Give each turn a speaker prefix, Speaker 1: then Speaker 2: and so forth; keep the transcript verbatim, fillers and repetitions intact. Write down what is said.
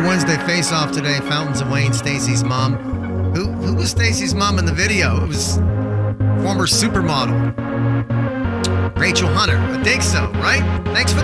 Speaker 1: Wednesday face-off today. Fountains of Wayne, Stacy's mom. Who who was Stacy's mom in the video? It was former supermodel Rachel Hunter. I think so, right? Thanks for the